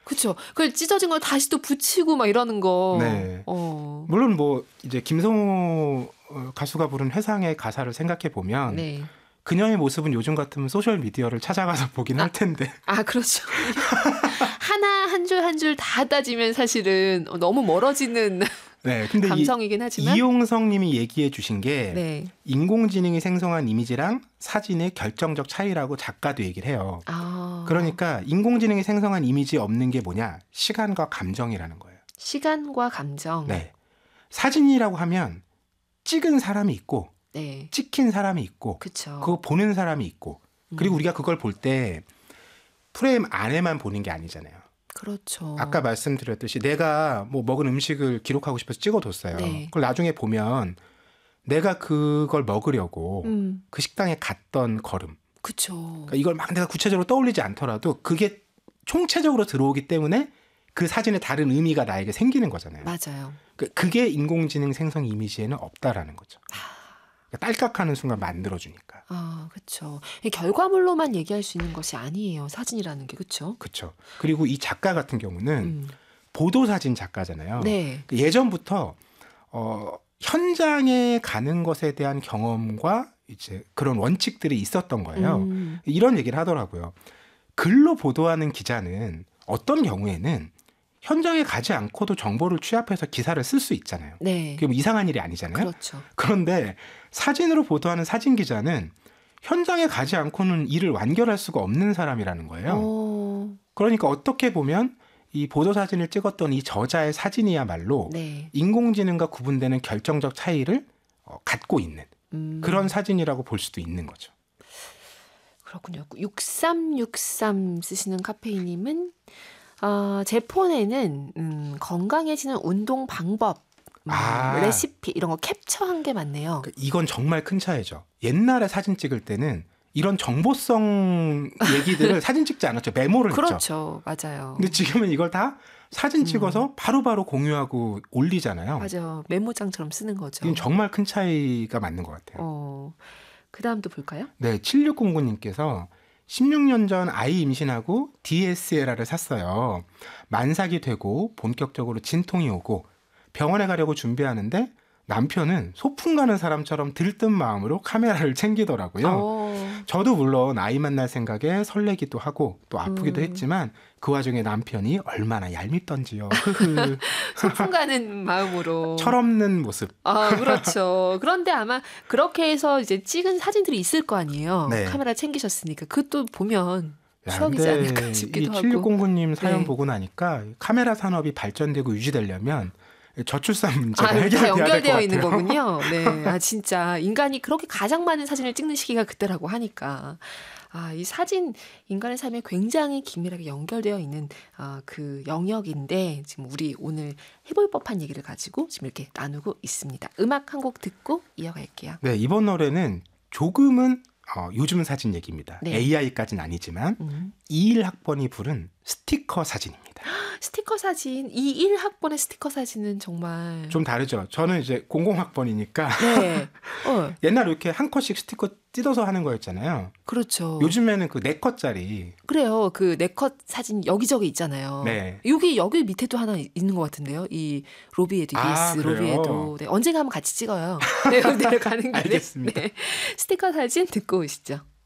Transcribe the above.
그렇죠. 그걸 찢어진 걸 다시 또 붙이고 막 이러는 거. 네. 물론 뭐 이제 김성호 가수가 부른 회상의 가사를 생각해 보면 네. 그녀의 모습은 요즘 같으면 소셜 미디어를 찾아가서 보긴 할 텐데. 그렇죠. 하나 한 줄 한 줄 다 따지면 사실은 너무 멀어지는 네, 근데 감성이긴 하지만 이용성님이 얘기해 주신 게 네. 인공지능이 생성한 이미지랑 사진의 결정적 차이라고 작가도 얘기를 해요. 그러니까 인공지능이 생성한 이미지 없는 게 뭐냐? 시간과 감정이라는 거예요. 시간과 감정. 네. 사진이라고 하면 찍은 사람이 있고 네. 찍힌 사람이 있고 그쵸. 그거 보는 사람이 있고 그리고 우리가 그걸 볼 때 프레임 안에만 보는 게 아니잖아요. 그렇죠. 아까 말씀드렸듯이 내가 뭐 먹은 음식을 기록하고 싶어서 찍어뒀어요. 네. 그걸 나중에 보면 내가 그걸 먹으려고 그 식당에 갔던 걸음. 그렇죠. 그러니까 이걸 막 내가 구체적으로 떠올리지 않더라도 그게 총체적으로 들어오기 때문에 그 사진에 다른 의미가 나에게 생기는 거잖아요. 맞아요. 그게 인공지능 생성 이미지에는 없다라는 거죠. 그러니까 딸깍하는 순간 만들어주니까. 그렇죠. 결과물로만 얘기할 수 있는 것이 아니에요. 사진이라는 게. 그렇죠. 그렇죠. 그리고 이 작가 같은 경우는 보도사진 작가잖아요. 네. 예전부터 현장에 가는 것에 대한 경험과 이제 그런 원칙들이 있었던 거예요. 이런 얘기를 하더라고요. 글로 보도하는 기자는 어떤 경우에는 현장에 가지 않고도 정보를 취합해서 기사를 쓸 수 있잖아요. 네. 그게 뭐 이상한 일이 아니잖아요. 그렇죠. 그런데 사진으로 보도하는 사진 기자는 현장에 가지 않고는 일을 완결할 수가 없는 사람이라는 거예요. 그러니까 어떻게 보면 이 보도사진을 찍었던 이 저자의 사진이야말로 네. 인공지능과 구분되는 결정적 차이를 갖고 있는 그런 사진이라고 볼 수도 있는 거죠. 그렇군요. 6363 쓰시는 카페이님은 제 폰에는 건강해지는 운동 방법, 레시피 이런 거 캡처한 게 많네요. 이건 정말 큰 차이죠. 옛날에 사진 찍을 때는 이런 정보성 얘기들을 사진 찍지 않았죠. 메모를 했죠. 그렇죠. 맞아요. 근데 지금은 이걸 다 사진 찍어서 바로바로 공유하고 올리잖아요. 맞아요. 메모장처럼 쓰는 거죠. 이건 정말 큰 차이가 맞는 것 같아요. 그 다음도 볼까요? 네, 7609님께서 16년 전 아이 임신하고 DSLR을 샀어요. 만삭이 되고 본격적으로 진통이 오고 병원에 가려고 준비하는데 남편은 소풍 가는 사람처럼 들뜬 마음으로 카메라를 챙기더라고요. 저도 물론 아이 만날 생각에 설레기도 하고 또 아프기도 했지만 그 와중에 남편이 얼마나 얄밉던지요. 소풍 가는 마음으로. 철없는 모습. 그렇죠. 그런데 아마 그렇게 해서 이제 찍은 사진들이 있을 거 아니에요. 네. 카메라 챙기셨으니까 그것도 보면 추억이지 않을까 싶기도 하고. 7609님 사연 네. 보고 나니까 카메라 산업이 발전되고 유지되려면 저출산 문제가 다 해결돼야 될 것 연결되어 같아요. 있는 거군요. 네, 진짜 인간이 그렇게 가장 많은 사진을 찍는 시기가 그때라고 하니까 이 사진 인간의 삶에 굉장히 긴밀하게 연결되어 있는 그 영역인데 지금 우리 오늘 해볼 법한 얘기를 가지고 지금 이렇게 나누고 있습니다. 음악 한 곡 듣고 이어갈게요. 네, 이번 노래는 조금은 요즘 사진 얘기입니다. 네. AI까지는 아니지만 21학번이 부른 스티커 사진입니다. 스티커 사진, 21학번의 스티커 사진은 정말 좀 다르죠. 저는 이제 00학번이니까 네. 옛날에 이렇게 한 컷씩 스티커 뜯어서 하는 거였잖아요. 그렇죠. 요즘에는 그 4컷짜리. 그래요. 그 4컷 사진 여기저기 있잖아요. 네. 여기 밑에도 하나 있는 것 같은데요. 이 로비에도 EBS 로비에도. 네, 언젠가 한번 같이 찍어요. 네, 내려가는 길에. 알겠습니다. 네. 스티커 사진 듣고 오시죠.